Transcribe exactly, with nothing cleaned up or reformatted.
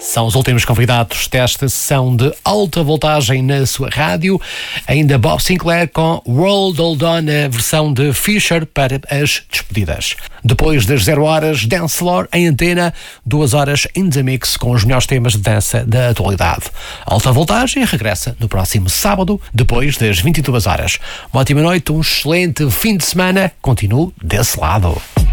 São os últimos convidados desta sessão de alta voltagem na sua rádio. Ainda Bob Sinclair com World Hold On, a versão de Fisher para as despedidas. Depois das zero horas, Dance Floor em antena, duas horas in the mix com os melhores temas de dança da atualidade. Alta voltagem regressa no próximo sábado, depois das vinte e duas horas. Uma ótima noite, um excelente fim de semana. Continuo desse lado.